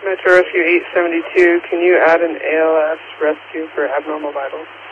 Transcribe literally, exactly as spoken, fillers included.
Metro Rescue eight seventy-two, can you add an A L S rescue for abnormal vitals?